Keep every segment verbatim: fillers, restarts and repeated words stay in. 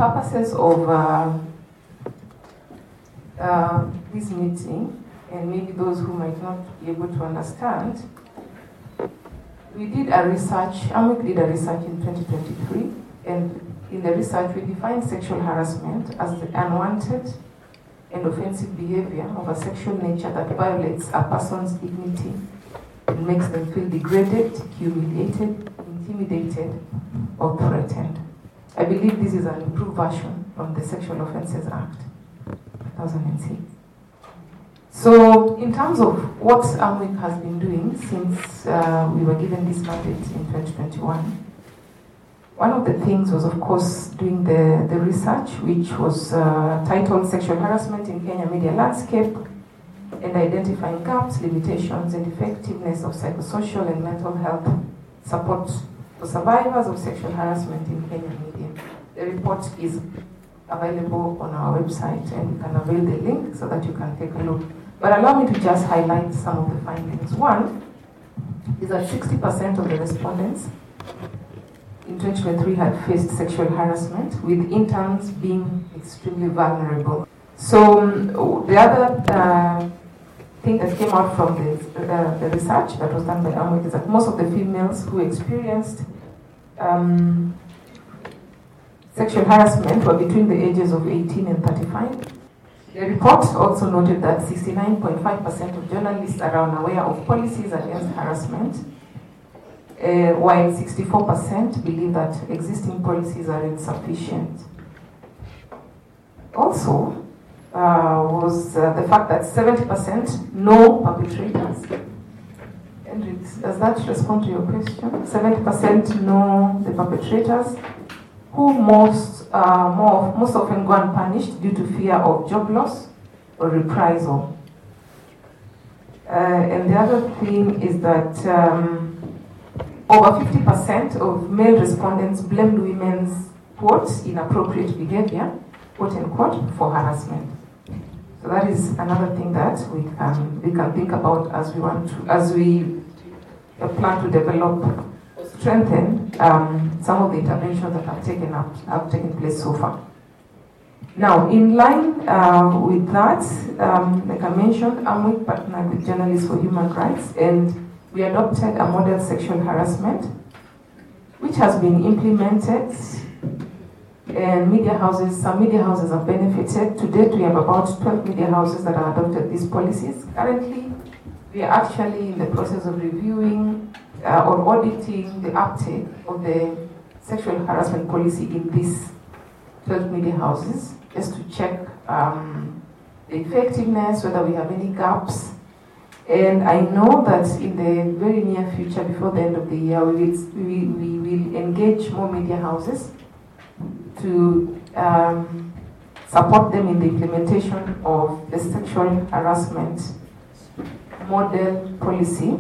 purposes of uh, uh, this meeting, and maybe those who might not be able to understand, we did a research, AMWIC did a research in twenty twenty-three, and in the research we defined sexual harassment as the unwanted and offensive behavior of a sexual nature that violates a person's dignity and makes them feel degraded, humiliated, intimidated, or threatened. I believe this is an improved version from the Sexual Offences Act, two thousand six. So, in terms of what AMWIC has been doing since uh, we were given this mandate in twenty twenty-one, one of the things was, of course, doing the, the research, which was uh, titled Sexual Harassment in Kenya Media Landscape, and identifying gaps, limitations, and effectiveness of psychosocial and mental health support for survivors of sexual harassment in Kenya media. The report is available on our website, and you can avail the link so that you can take a look. But allow me to just highlight some of the findings. One is that sixty percent of the respondents in twenty twenty-three had faced sexual harassment, with interns being extremely vulnerable. So um, the other uh, thing that came out from the, uh, the research that was done by AMWIC is that most of the females who experienced um, sexual harassment were between the ages of eighteen and thirty-five. The report also noted that sixty-nine point five percent of journalists are unaware of policies against harassment, uh, while sixty-four percent believe that existing policies are insufficient. Also, uh, was uh, the fact that seventy percent know perpetrators. And does that respond to your question? seventy percent know the perpetrators, who most uh, more, most often go unpunished due to fear of job loss or reprisal. Uh, and the other thing is that um, over fifty percent of male respondents blamed women's, quote, inappropriate behavior, quote unquote, for harassment. So that is another thing that we can we can think about as we want to as we plan to develop, strengthen um, some of the interventions that have taken up have taken place so far. Now, in line uh, with that, um, like I mentioned, AMWIC partnered with Journalists for Human Rights, and we adopted a model sexual harassment, which has been implemented. And media houses, some media houses have benefited. To date, we have about twelve media houses that have adopted these policies. Currently, we are actually in the process of reviewing uh, or auditing the uptake of the sexual harassment policy in these twelve media houses, just to check um, the effectiveness, whether we have any gaps. And I know that in the very near future, before the end of the year, we will, we, we will engage more media houses to um, support them in the implementation of the sexual harassment model policy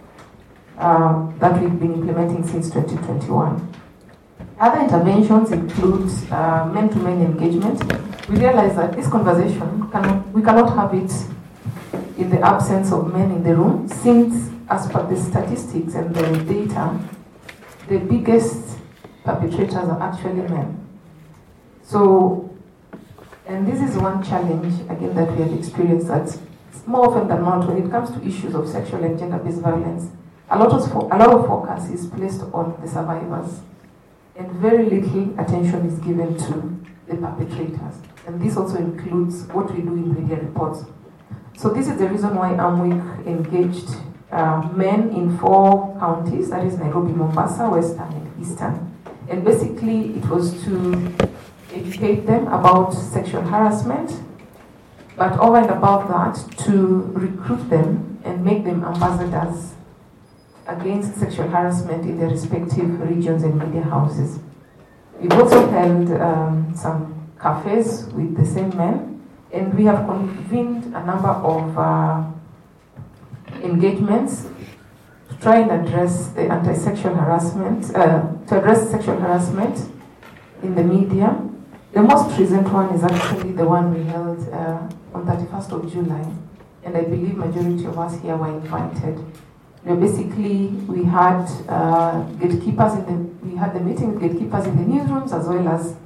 uh, that we've been implementing since twenty twenty-one. Other interventions include uh, men-to-men engagement. We realize that this conversation, cannot, we cannot have it in the absence of men in the room, since, as per the statistics and the data, the biggest perpetrators are actually men. So, and this is one challenge, again, that we have experienced, that more often than not, when it comes to issues of sexual and gender-based violence, a lot of, a lot of focus is placed on the survivors, and very little attention is given to the perpetrators. And this also includes what we do in media reports. So this is the reason why AMWIC engaged uh, men in four counties, that is Nairobi, Mombasa, Western, and Eastern. And basically, it was to educate them about sexual harassment, but over and above that, to recruit them and make them ambassadors against sexual harassment in their respective regions and media houses. We've also held um, some cafes with the same men, and we have convened a number of uh, engagements to try and address the anti-sexual harassment, uh, to address sexual harassment in the media. The most recent one is actually the one we held uh, on thirty-first of July, and I believe majority of us here were invited. You know, basically, we had uh, gatekeepers in the we had the meeting with gatekeepers in the newsrooms, as well as